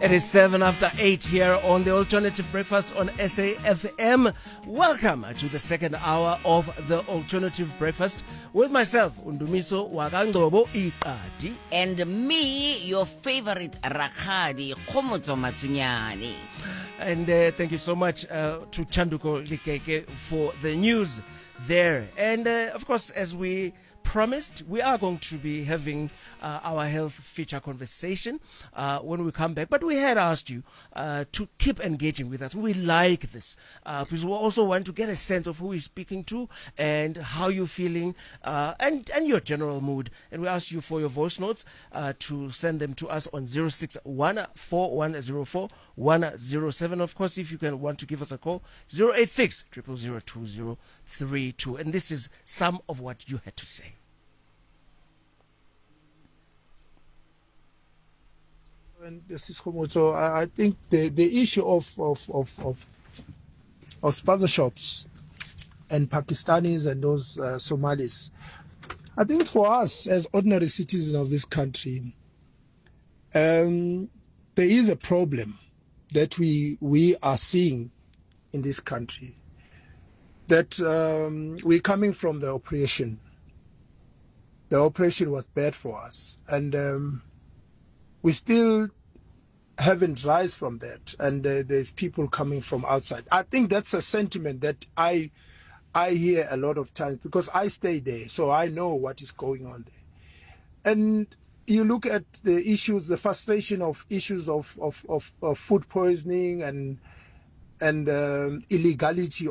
It is 7 after 8 here on the Alternative Breakfast on SAFM. Welcome to the second hour of the Alternative Breakfast with myself, Undumiso Wakangdobo Iqadi. And me, your favorite Rakhadi, Khomotso Matsunyani. And thank you so much to Chanduko Likeke for the news there. And of course, as we promised, we are going to be having our health feature conversation when we come back. But we had asked you to keep engaging with us. We like this because we also want to get a sense of who we're speaking to and how you're feeling and your general mood. And we asked you for your voice notes to send them to us on 0614104 Of course, if you want to give us a call, 086 0002032. And this is some of what you had to say. And this is Khomotso. I think the issue of spaza shops and Pakistanis and those Somalis, I think for us as ordinary citizens of this country, there is a problem that we are seeing in this country, that we're coming from the operation. The operation was bad for us, and we still haven't rise from that, and there's people coming from outside. I think that's a sentiment that I hear a lot of times because I stay there, so I know what is going on there. And you look at the issues, the frustration of issues of food poisoning and illegality